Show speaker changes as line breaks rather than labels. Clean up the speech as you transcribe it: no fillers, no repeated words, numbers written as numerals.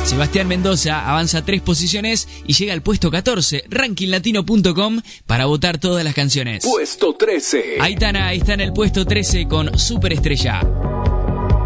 Sebastián Mendoza avanza 3 posiciones y llega al puesto 14, rankinglatino.com, para votar todas las canciones.
Puesto 13.
Aitana está en el puesto 13 con Superestrella.